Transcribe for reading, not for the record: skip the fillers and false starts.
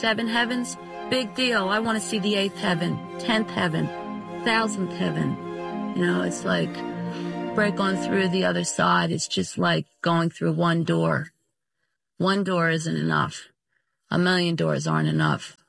7 heavens, big deal. I want to see the 8th heaven, 10th heaven, 1000th heaven. You know, it's like break on through the other side. It's just like going through one door. One door isn't enough. A million doors aren't enough.